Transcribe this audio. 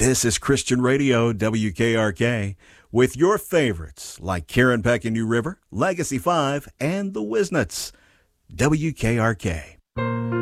This is Christian Radio, WKRK, with your favorites like Karen Peck and New River, Legacy 5, and the Wisnets. WKRK.